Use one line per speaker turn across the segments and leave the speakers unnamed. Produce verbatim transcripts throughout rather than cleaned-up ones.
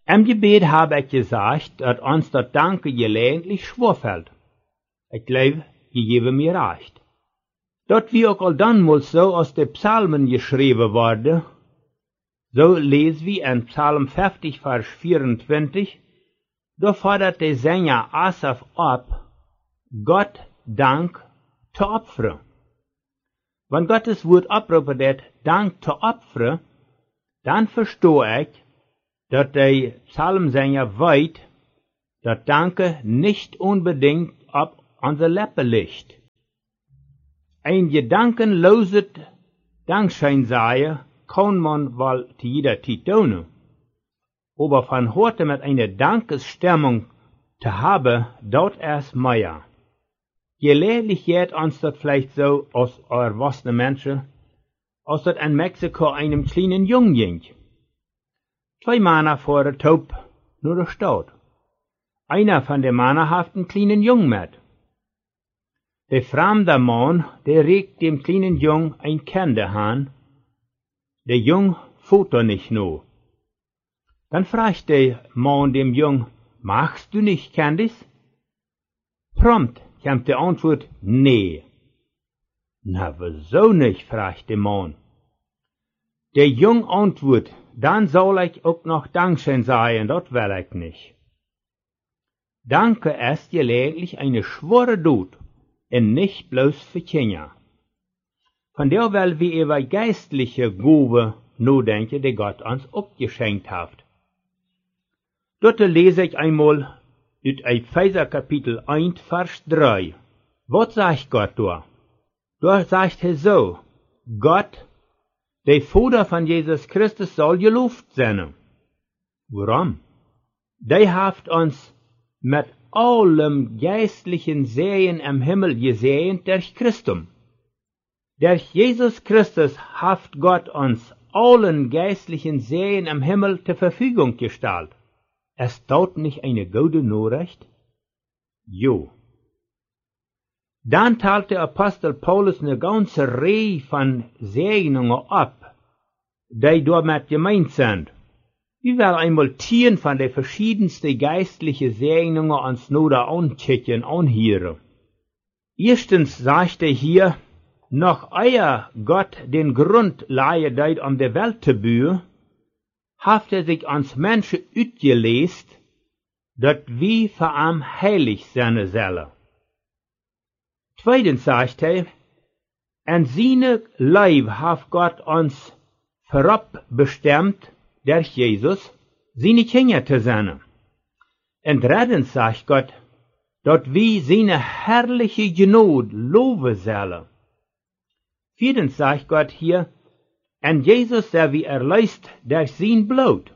Im Gebet habe ich gesagt, dass uns das Danke gelegentlich schwerfällt. Ich glaube, je gebe mir recht. Dort wie auch all dann mal so aus den Psalmen geschrieben wurde, so lesen wir in Psalm fünfzig, Vers vierundzwanzig, da fordert der Sänger Asaf ab, Gott Dank zu opfern. Wenn Gottes Wort abruft, Dank zu opfern, dann verstehe ich, dass der Psalmsänger weiß, dass Danke nicht unbedingt auf unsere Lippe liegt. Ein gedankenloses Dankschein sei, kann man wohl zu jeder Zeit tun. Aber von heute mit einer Dankesstimmung zu haben, dort erst mehr. Gelegentlich geht uns das vielleicht so aus erwachsenen Menschen, als das in Mexiko einem kleinen Jungen ging. Zwei Männer fuhren taub nur der Stadt. Einer von den Männern hat einen kleinen Jungen mit. Der fremde Mann, der regt dem kleinen Jungen ein Kinder an. Der Jung futtert nicht nur. Dann fragt der Mann dem Jungen, machst du nicht Candies? Prompt kommt die Antwort, nee. Na, wieso nicht, fragt der Mann. Der Jung antwortet, dann soll ich auch noch Dankeschön sagen, das will ich nicht. Danke ist gelegentlich eine schwere Tut, und nicht bloß für Kinder. Von der will wir über geistliche Gabe nachdenken, die Gott uns abgeschenkt hat. Dort lese ich einmal aus Epheser Kapitel eins, Vers drei. Was sagt Gott da? Da sagt er so, Gott, der Vater von Jesus Christus, soll gelobt sein. Warum? Der hat uns mit allem geistlichen Sehen im Himmel gesehen durch Christum. Durch Jesus Christus hat Gott uns allen geistlichen Sehen im Himmel zur Verfügung gestellt. Es tut nicht eine gute Nachricht? Jo. Dann teilt der Apostel Paulus eine ganze Reihe von Segnungen ab, die damit gemeint sind. Wir werden einmal zehn von den verschiedensten geistlichen Segnungen uns nur da ankicken, anhören. Erstens sagt er hier, noch euer Gott den Grund leihe deit um der Welt zu bauen, haft er sich ans Menschen utgelest, dat wie für am heilig sein sollen. Zweitens sagt er, an seine Leib hat Gott uns vorabbestimmt, durch Jesus, seine Kinder zu sein. Und drittens sagt Gott, dass wir seine herrliche Gnade loben sollen. Viertens sagt Gott hier, an Jesus, der wir erlöst durch sein Blut.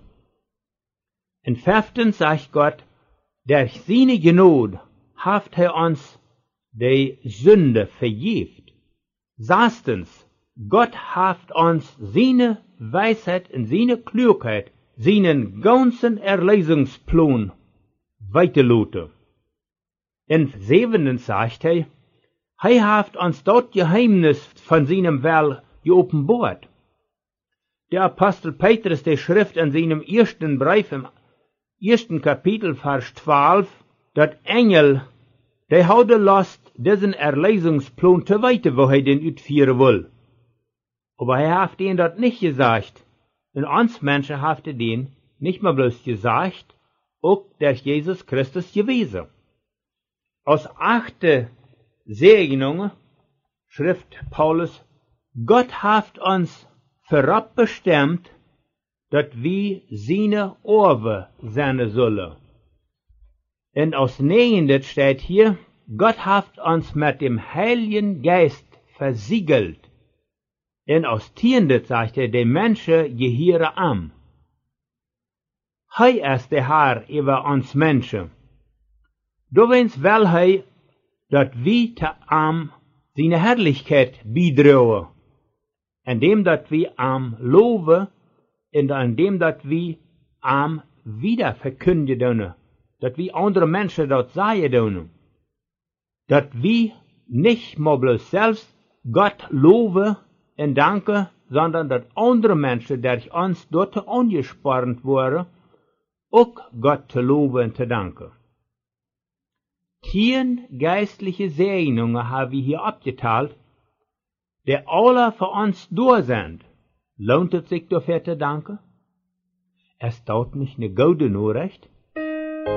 Und fünftens sagt Gott, durch seine Gnade hat er uns die Sünde vergibt. Sechstens, Gott hat uns seine Weisheit und seine Klugheit, seinen ganzen Erlösungsplan weiterlassen. Und siebentens sagt er, er hat uns dort Geheimnis von seinem Will geopenbart. Der Apostel Petrus, der schrift in seinem ersten Brief im ersten Kapitel, Vers zwölf, dass Engel, der hatte Lust, diesen Erlösungsplan zu weiter, wo er den utführen will. Aber er hat ihnen das nicht gesagt. Und uns Menschen hat er den nicht mal bloß gesagt, auch durch Jesus Christus gewesen. Aus achte Segnungen schrift Paulus, Gott hat uns vorabbestimmt, dass wir seine Orbe sein sollen. Und aus neuntes steht hier, Gott hat uns mit dem Heiligen Geist versiegelt. Und aus zehntes sagt er, die Menschen gehören am. Hei ist der Herr über uns Menschen. Du wenn's will hei, dass wir te am seine Herrlichkeit bidrohen, indem dat wir am loben, und indem dat wir am wieder verkündigen, dass wir andere Menschen dort sagen dürfen, dass wir nicht mal bloß selbst Gott loben und danken, sondern dass andere Menschen durch uns dort angespornt wurden, auch Gott zu loben und zu danken. Zehn geistliche Segnungen haben wir hier abgeteilt, die alle für uns da sind. Lohnt es sich dafür zu danken? Es tut nicht eine gute Nachricht.